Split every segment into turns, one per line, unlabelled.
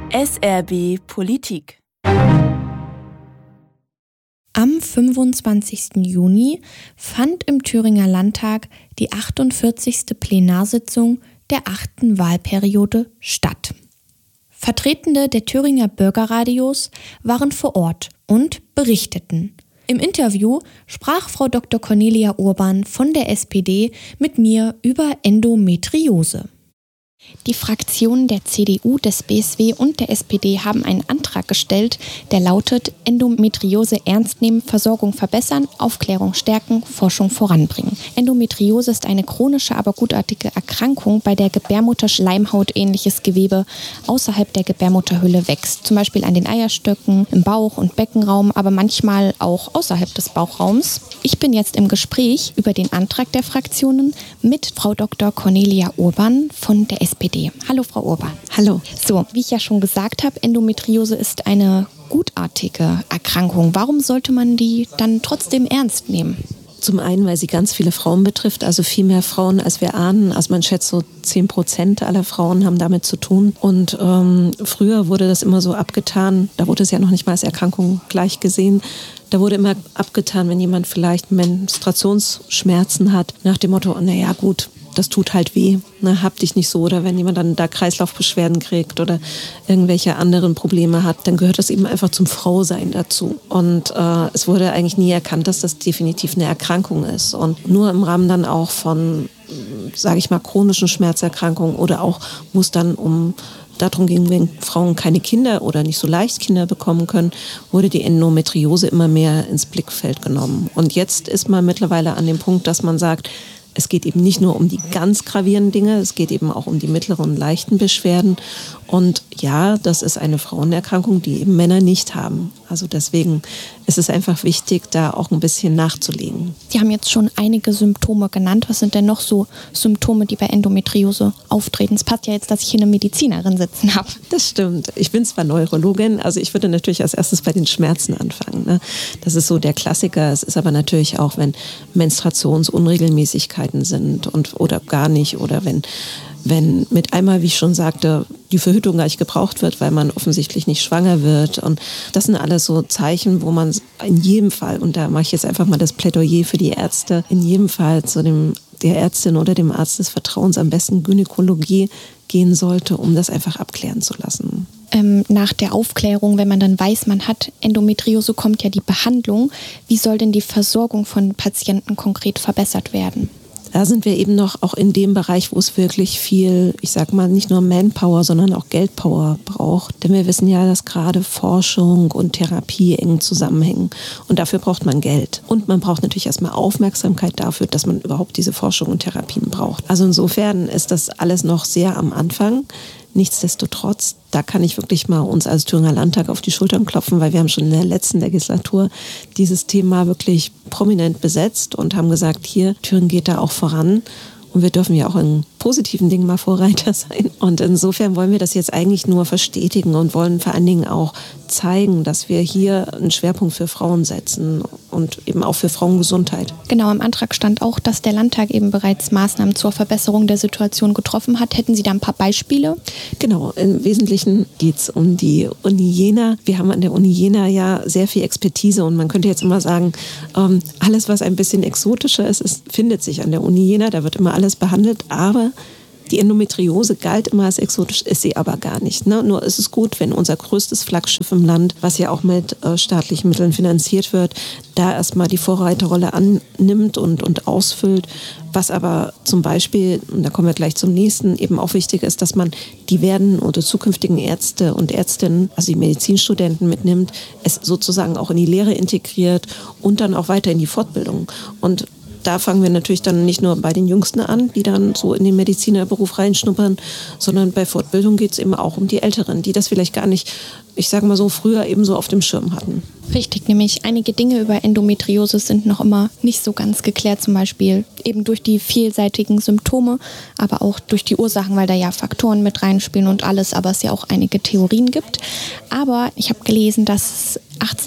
SRB Politik.
Am 25. Juni fand im Thüringer Landtag die 48. Plenarsitzung der 8. Wahlperiode statt. Vertretende der Thüringer Bürgerradios waren vor Ort und berichteten. Im Interview sprach Frau Dr. Cornelia Urban von der SPD mit mir über Endometriose. Die Fraktionen der CDU, des BSW und der SPD haben einen Antrag gestellt, der lautet: Endometriose ernst nehmen, Versorgung verbessern, Aufklärung stärken, Forschung voranbringen. Endometriose ist eine chronische, aber gutartige Erkrankung, bei der Gebärmutterschleimhaut-ähnliches Gewebe außerhalb der Gebärmutterhülle wächst. Zum Beispiel an den Eierstöcken, im Bauch- und Beckenraum, aber manchmal auch außerhalb des Bauchraums. Ich bin jetzt im Gespräch über den Antrag der Fraktionen mit Frau Dr. Cornelia Urban von der SPD. Hallo Frau Urban.
Hallo.
So, wie ich ja schon gesagt habe, Endometriose ist eine gutartige Erkrankung. Warum sollte man die dann trotzdem ernst nehmen?
Zum einen, weil sie ganz viele Frauen betrifft, also viel mehr Frauen, als wir ahnen. Also man schätzt so 10% aller Frauen haben damit zu tun. Und früher wurde das immer so abgetan, da wurde es ja noch nicht mal als Erkrankung gleich gesehen. Da wurde immer abgetan, wenn jemand vielleicht Menstruationsschmerzen hat, nach dem Motto, naja gut, das tut halt weh, ne, hab dich nicht so. Oder wenn jemand dann da Kreislaufbeschwerden kriegt oder irgendwelche anderen Probleme hat, dann gehört das eben einfach zum Frausein dazu. Und es wurde eigentlich nie erkannt, dass das definitiv eine Erkrankung ist. Und nur im Rahmen dann auch von, sage ich mal, chronischen Schmerzerkrankungen oder auch, wo es dann darum ging, wenn Frauen keine Kinder oder nicht so leicht Kinder bekommen können, wurde die Endometriose immer mehr ins Blickfeld genommen. Und jetzt ist man mittlerweile an dem Punkt, dass man sagt, es geht eben nicht nur um die ganz gravierenden Dinge, es geht eben auch um die mittleren und leichten Beschwerden. Und ja, das ist eine Frauenerkrankung, die eben Männer nicht haben. Also deswegen ist es einfach wichtig, da auch ein bisschen nachzulegen.
Sie haben jetzt schon einige Symptome genannt. Was sind denn noch so Symptome, die bei Endometriose auftreten? Es passt ja jetzt, dass ich hier eine Medizinerin sitzen habe.
Das stimmt. Ich bin zwar Neurologin, also ich würde natürlich als erstes bei den Schmerzen anfangen, ne? Das ist so der Klassiker. Es ist aber natürlich auch, wenn Menstruationsunregelmäßigkeiten sind oder gar nicht, oder wenn mit einmal, wie ich schon sagte, die Verhütung gar nicht gebraucht wird, weil man offensichtlich nicht schwanger wird. Und das sind alles so Zeichen, wo man in jedem Fall, und da mache ich jetzt einfach mal das Plädoyer für die Ärzte, in jedem Fall zu der Ärztin oder dem Arzt des Vertrauens, am besten Gynäkologie, gehen sollte, um das einfach abklären zu lassen.
Nach der Aufklärung, wenn man dann weiß, man hat Endometriose, kommt ja die Behandlung. Wie soll denn die Versorgung von Patienten konkret verbessert werden?
Da sind wir eben noch auch in dem Bereich, wo es wirklich viel, ich sag mal, nicht nur Manpower, sondern auch Geldpower braucht. Denn wir wissen ja, dass gerade Forschung und Therapie eng zusammenhängen. Und dafür braucht man Geld. Und man braucht natürlich erstmal Aufmerksamkeit dafür, dass man überhaupt diese Forschung und Therapien braucht. Also insofern ist das alles noch sehr am Anfang. Nichtsdestotrotz, da kann ich wirklich mal uns als Thüringer Landtag auf die Schultern klopfen, weil wir haben schon in der letzten Legislatur dieses Thema wirklich prominent besetzt und haben gesagt, hier, Thüringen geht da auch voran. Und wir dürfen ja auch in positiven Dingen mal Vorreiter sein. Und insofern wollen wir das jetzt eigentlich nur verstetigen und wollen vor allen Dingen auch zeigen, dass wir hier einen Schwerpunkt für Frauen setzen und eben auch für Frauengesundheit.
Genau, im Antrag stand auch, dass der Landtag eben bereits Maßnahmen zur Verbesserung der Situation getroffen hat. Hätten Sie da ein paar Beispiele?
Genau, im Wesentlichen geht es um die Uni Jena. Wir haben an der Uni Jena ja sehr viel Expertise und man könnte jetzt immer sagen, alles, was ein bisschen exotischer ist, findet sich an der Uni Jena. Da wird immer alles behandelt, aber die Endometriose galt immer als exotisch, ist sie aber gar nicht. Ne? Nur ist es gut, wenn unser größtes Flaggschiff im Land, was ja auch mit staatlichen Mitteln finanziert wird, da erstmal die Vorreiterrolle annimmt und ausfüllt. Was aber zum Beispiel, und da kommen wir gleich zum nächsten, eben auch wichtig ist, dass man die werdenden oder zukünftigen Ärzte und Ärztinnen, also die Medizinstudenten mitnimmt, es sozusagen auch in die Lehre integriert und dann auch weiter in die Fortbildung. Und da fangen wir natürlich dann nicht nur bei den Jüngsten an, die dann so in den Medizinerberuf reinschnuppern, sondern bei Fortbildung geht es eben auch um die Älteren, die das vielleicht gar nicht, ich sage mal so, früher eben so auf dem Schirm hatten.
Richtig, nämlich einige Dinge über Endometriose sind noch immer nicht so ganz geklärt, zum Beispiel eben durch die vielseitigen Symptome, aber auch durch die Ursachen, weil da ja Faktoren mit reinspielen und alles, aber es ja auch einige Theorien gibt. Aber ich habe gelesen, dass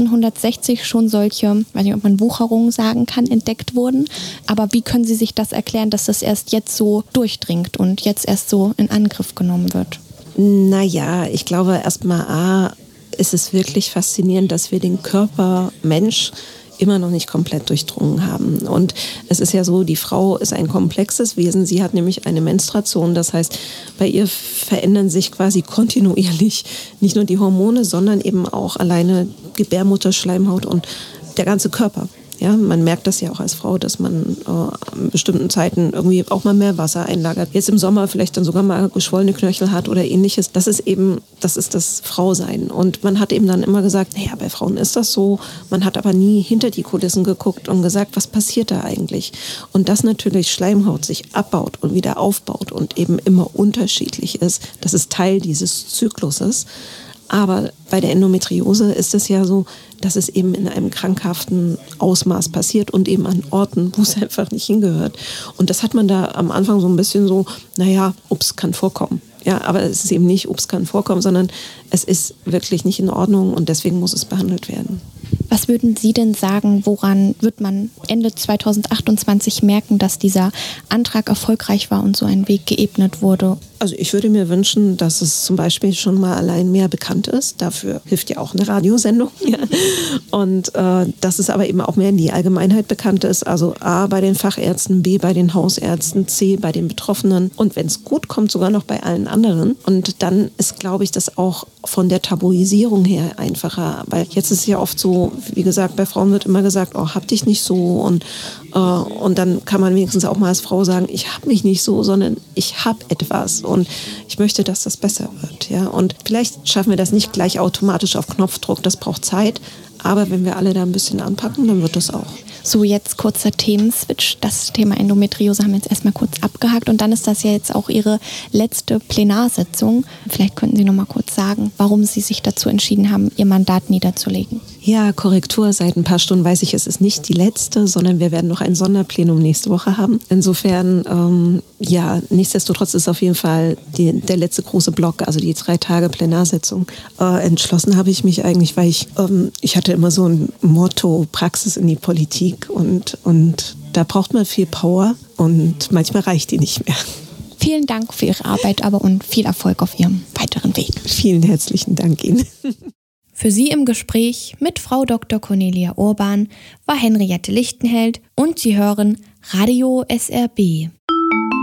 1860 schon solche, weiß nicht, ob man Wucherungen sagen kann, entdeckt wurden. Aber wie können Sie sich das erklären, dass das erst jetzt so durchdringt und jetzt erst so in Angriff genommen wird?
Naja, ich glaube erstmal ist es wirklich faszinierend, dass wir den Körper Mensch immer noch nicht komplett durchdrungen haben. Und es ist ja so, die Frau ist ein komplexes Wesen. Sie hat nämlich eine Menstruation. Das heißt, bei ihr verändern sich quasi kontinuierlich nicht nur die Hormone, sondern eben auch alleine Gebärmutterschleimhaut und der ganze Körper. Ja, man merkt das ja auch als Frau, dass man in bestimmten Zeiten irgendwie auch mal mehr Wasser einlagert. Jetzt im Sommer vielleicht dann sogar mal geschwollene Knöchel hat oder ähnliches. Das ist das Frausein. Und man hat eben dann immer gesagt, naja, bei Frauen ist das so. Man hat aber nie hinter die Kulissen geguckt und gesagt, was passiert da eigentlich? Und dass natürlich Schleimhaut sich abbaut und wieder aufbaut und eben immer unterschiedlich ist, das ist Teil dieses Zykluses. Aber bei der Endometriose ist es ja so, dass es eben in einem krankhaften Ausmaß passiert und eben an Orten, wo es einfach nicht hingehört. Und das hat man da am Anfang so ein bisschen so, naja, ups, kann vorkommen. Ja, aber es ist eben nicht, ups, kann vorkommen, sondern es ist wirklich nicht in Ordnung und deswegen muss es behandelt werden.
Was würden Sie denn sagen, woran wird man Ende 2028 merken, dass dieser Antrag erfolgreich war und so ein Weg geebnet wurde?
Also ich würde mir wünschen, dass es zum Beispiel schon mal allein mehr bekannt ist. Dafür hilft ja auch eine Radiosendung. Ja. Und dass es aber eben auch mehr in die Allgemeinheit bekannt ist. Also A, bei den Fachärzten, B, bei den Hausärzten, C, bei den Betroffenen und wenn es gut kommt, sogar noch bei allen anderen. Und dann ist, glaube ich, das auch von der Tabuisierung her einfacher. Weil jetzt ist es ja oft so, wie gesagt, bei Frauen wird immer gesagt, oh, hab dich nicht so. Und dann kann man wenigstens auch mal als Frau sagen, ich hab mich nicht so, sondern ich hab etwas. Und ich möchte, dass das besser wird. Ja? Und vielleicht schaffen wir das nicht gleich automatisch auf Knopfdruck, das braucht Zeit. Aber wenn wir alle da ein bisschen anpacken, dann wird das auch.
So, jetzt kurzer Themenswitch. Das Thema Endometriose haben wir jetzt erstmal kurz abgehakt und dann ist das ja jetzt auch Ihre letzte Plenarsitzung. Vielleicht könnten Sie noch mal kurz sagen, warum Sie sich dazu entschieden haben, Ihr Mandat niederzulegen.
Ja, Korrektur. Seit ein paar Stunden weiß ich, es ist nicht die letzte, sondern wir werden noch ein Sonderplenum nächste Woche haben. Insofern, nichtsdestotrotz ist auf jeden Fall der letzte große Block, also die 3 Tage Plenarsitzung. Entschlossen habe ich mich eigentlich, weil ich hatte immer so ein Motto, Praxis in die Politik und da braucht man viel Power und manchmal reicht die nicht mehr.
Vielen Dank für Ihre Arbeit und viel Erfolg auf Ihrem weiteren Weg.
Vielen herzlichen Dank Ihnen.
Für Sie im Gespräch mit Frau Dr. Cornelia Urban war Henriette Lichtenheld und Sie hören Radio SRB.